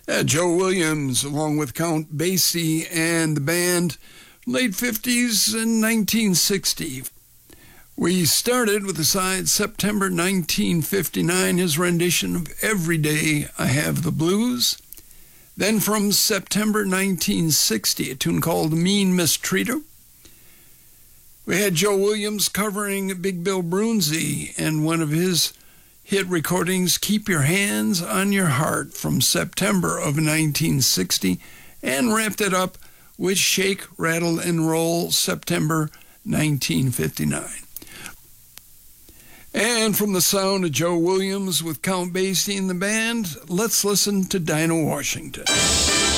Joe Williams, along with Count Basie and the band, late 50s and 1960. We started with the side September 1959, his rendition of Every Day I Have the Blues. Then from September 1960, a tune called Mean Mistreater. We had Joe Williams covering Big Bill Broonzy and one of his hit recordings, Keep Your Hands on Your Heart, from September of 1960, and wrapped it up with Shake, Rattle, and Roll, September 1959. And from the sound of Joe Williams with Count Basie and the band, let's listen to Dinah Washington.